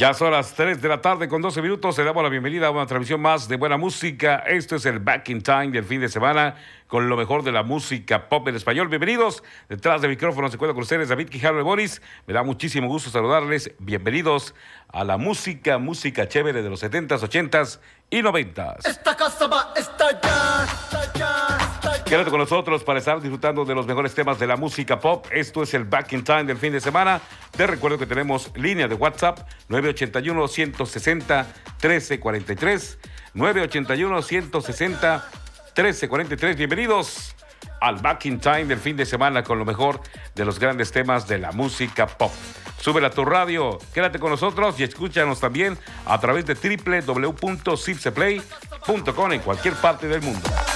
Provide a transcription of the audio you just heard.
Ya son las 3 de la tarde con 12 minutos. Le damos la bienvenida a una transmisión más de buena música. Esto es el Back in Time del fin de semana con lo mejor de la música pop en español. Bienvenidos. Detrás del micrófono se encuentra con ustedes David Quijano de Boris. Me da muchísimo gusto saludarles. Bienvenidos a la música chévere de los 70s, 80s y 90s. Esta casa va a estallar. Quédate con nosotros para estar disfrutando de los mejores temas de la música pop. Esto es el Back in Time del fin de semana. Te recuerdo que tenemos línea de WhatsApp 981-160-1343. 981-160-1343. Bienvenidos al Back in Time del fin de semana con lo mejor de los grandes temas de la música pop. Súbela a tu radio, quédate con nosotros y escúchanos también a través de www.cipseplay.com en cualquier parte del mundo.